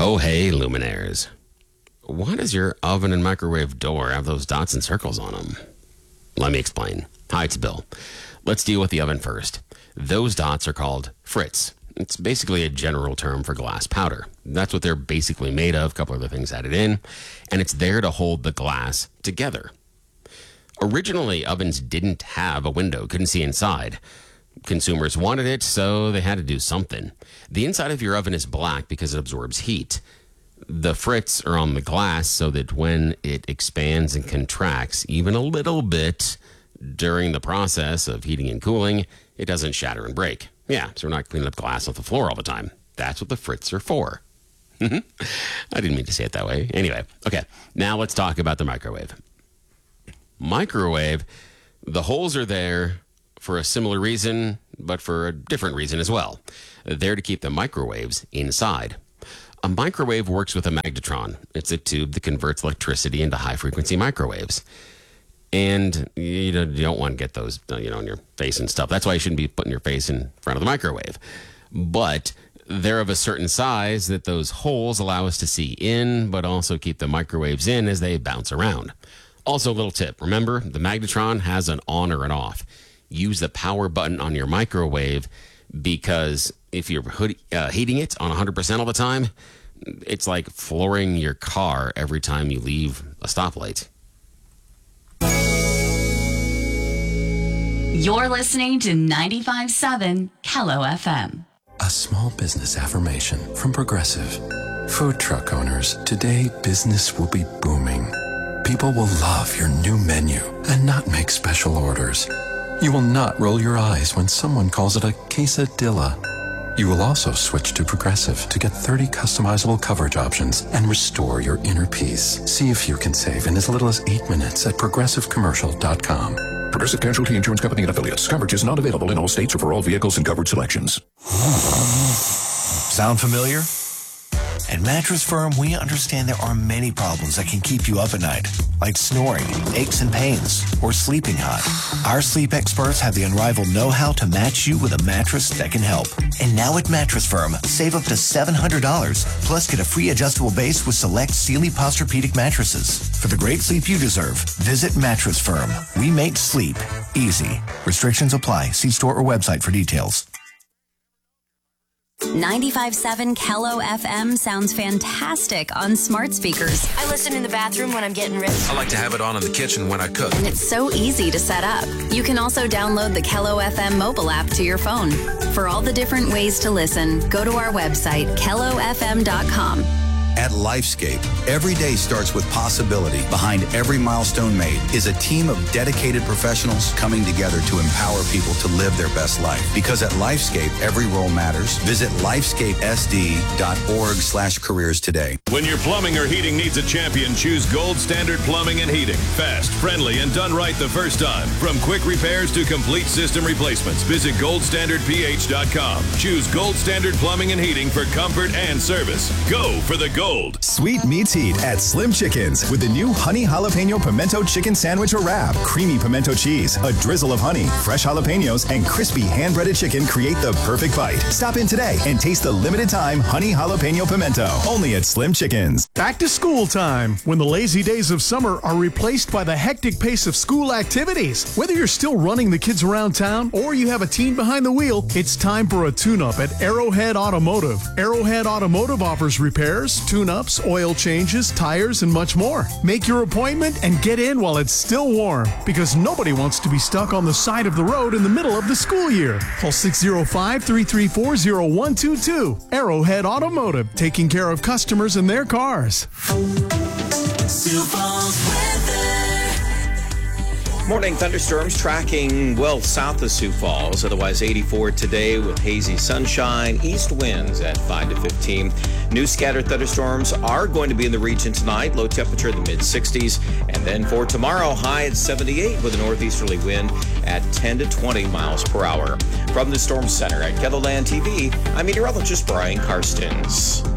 Oh, hey, luminaires. Why does your oven and microwave door have those dots and circles on them? Let me explain. Hi, it's Bill. Let's deal with the oven first. Those dots are called frits. It's basically a general term for glass powder. That's what they're basically made of, a couple other things added in, and it's there to hold the glass together. Originally, ovens didn't have a window, couldn't see inside. Consumers wanted it, so they had to do something. The inside of your oven is black because it absorbs heat. The frits are on the glass so that when it expands and contracts even a little bit during the process of heating and cooling, it doesn't shatter and break. Yeah, so we're not cleaning up glass off the floor all the time. That's what the frits are for. I didn't mean to say it that way. Anyway, okay, now let's talk about the microwave. Microwave, the holes are there for a similar reason, but for a different reason as well. They're there to keep the microwaves inside. A microwave works with a magnetron. It's a tube that converts electricity into high-frequency microwaves. And you don't want to get those, in your face and stuff. That's why you shouldn't be putting your face in front of the microwave. But they're of a certain size that those holes allow us to see in, but also keep the microwaves in as they bounce around. Also, a little tip. Remember, the magnetron has an on or an off. Use the power button on your microwave because if you're heating it on 100% all the time, it's like flooring your car every time you leave a stoplight. You're listening to 95.7 Kello FM. A small business affirmation from Progressive. Food truck owners, today business will be booming. People will love your new menu and not make special orders. You will not roll your eyes when someone calls it a quesadilla. You will also switch to Progressive to get 30 customizable coverage options and restore your inner peace. See if you can save in as little as 8 minutes at progressivecommercial.com. Progressive Casualty Insurance Company and Affiliates. Coverage is not available in all states or for all vehicles and coverage selections. Sound familiar? At Mattress Firm, we understand there are many problems that can keep you up at night, like snoring, aches and pains, or sleeping hot. Our sleep experts have the unrivaled know-how to match you with a mattress that can help. And now at Mattress Firm, save up to $700, plus get a free adjustable base with select Sealy Posturepedic mattresses. For the great sleep you deserve, visit Mattress Firm. We make sleep easy. Restrictions apply. See store or website for details. 95.7 Kello FM sounds fantastic on smart speakers. I listen in the bathroom when I'm getting ready. I like to have it on in the kitchen when I cook. And it's so easy to set up. You can also download the Kello FM mobile app to your phone. For all the different ways to listen, go to our website, kellofm.com. At Lifescape, every day starts with possibility. Behind every milestone made is a team of dedicated professionals coming together to empower people to live their best life. Because at Lifescape, every role matters. Visit lifescapesd.org/careers today. When your plumbing or heating needs a champion, choose Gold Standard Plumbing and Heating. Fast, friendly, and done right the first time. From quick repairs to complete system replacements, visit goldstandardph.com. Choose Gold Standard Plumbing and Heating for comfort and service. Go for the gold. Sweet meets heat at Slim Chickens with the new honey jalapeno pimento chicken sandwich or wrap. Creamy pimento cheese, a drizzle of honey, fresh jalapenos, and crispy hand-breaded chicken create the perfect bite. Stop in today and taste the limited time honey jalapeno pimento. Only at Slim Chickens. Back to school time, when the lazy days of summer are replaced by the hectic pace of school activities. Whether you're still running the kids around town or you have a teen behind the wheel, it's time for a tune-up at Arrowhead Automotive. Arrowhead Automotive offers repairs, tune-ups, oil changes, tires, and much more. Make your appointment and get in while it's still warm, because nobody wants to be stuck on the side of the road in the middle of the school year. Call 605-334-0122. Arrowhead Automotive, taking care of customers and their cars. Sioux Falls weather. Morning thunderstorms tracking well south of Sioux Falls, otherwise 84 today with hazy sunshine, east winds at 5 to 15. New scattered thunderstorms are going to be in the region tonight, low temperature in the mid-60s. And then for tomorrow, high at 78 with a northeasterly wind at 10 to 20 miles per hour. From the Storm Center at KELOLAND TV, I'm meteorologist Brian Karstens.